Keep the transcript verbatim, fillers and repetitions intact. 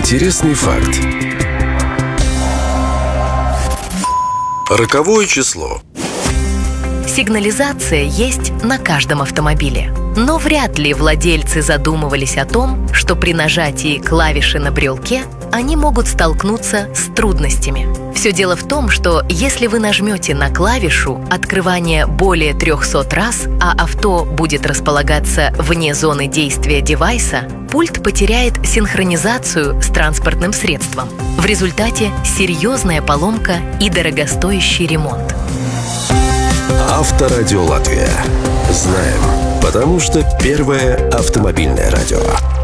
Интересный факт. Роковое число. Сигнализация есть на каждом автомобиле. Но вряд ли владельцы задумывались о том, что при нажатии клавиши на брелке они могут столкнуться с трудностями. Все дело в том, что если вы нажмете на клавишу открывания более трехсот раз, а авто будет располагаться вне зоны действия девайса, пульт потеряет синхронизацию с транспортным средством. В результате серьезная поломка и дорогостоящий ремонт. Авторадио Латвия. Знаем, потому что первое автомобильное радио.